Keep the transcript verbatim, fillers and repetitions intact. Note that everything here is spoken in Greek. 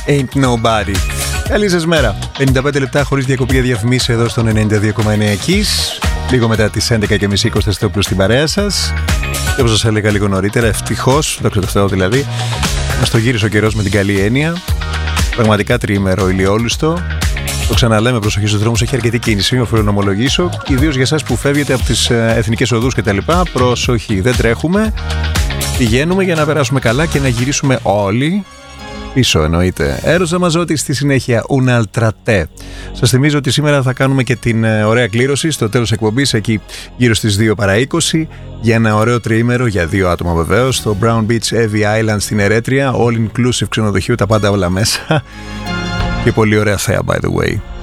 Ain't Nobody. Καλή σας μέρα. πενήντα πέντε λεπτά χωρίς διακοπή διαφημίσεις εδώ στον ενενήντα δύο κόμμα εννέα Kiss. Λίγο μετά τις έντεκα και μισή Κωνσταντινόπουλος στην παρέα σας. Και όπως σας έλεγα λίγο νωρίτερα, ευτυχώς, το ξέρω δηλαδή, μας το γύρισε ο καιρός με την καλή έννοια. Πραγματικά τριήμερο ηλιόλουστο. Το ξαναλέμε, προσοχή στους δρόμους, έχει αρκετή κίνηση, οφείλω να ομολογήσω. Ιδίως για εσάς που φεύγετε από τις εθνικές οδούς κτλ. Προσοχή, δεν τρέχουμε. Πηγαίνουμε για να περάσουμε καλά και να γυρίσουμε όλοι πίσω, εννοείται. Έρος Ζαμαζότη στη συνέχεια, Un'altra te. Σας θυμίζω ότι σήμερα θα κάνουμε και την ωραία κλήρωση στο τέλος εκπομπής, εκεί γύρω στις δύο παρά είκοσι, για ένα ωραίο τριήμερο για δύο άτομα βεβαίως, στο Brown Beach Evie Island στην Ερέτρια, all inclusive ξενοδοχείο, τα πάντα όλα μέσα. Και πολύ ωραία θέα, by the way.